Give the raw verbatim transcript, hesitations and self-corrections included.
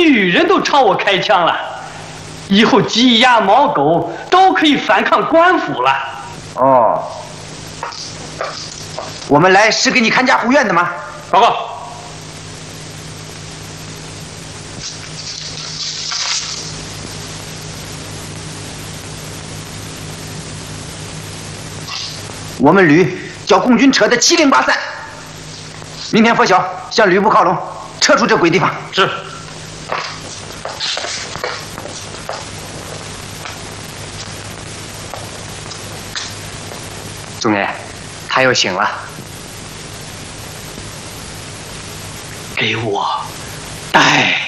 女人都朝我开枪了，以后鸡鸭猫狗都可以反抗官府了。 哦，我们来是给你看家护院的吗？ 报告。 我们旅叫共军撤得七零八散，明天拂晓向旅部靠拢，撤出这鬼地方。 是。 总爷，他又醒了。 给我带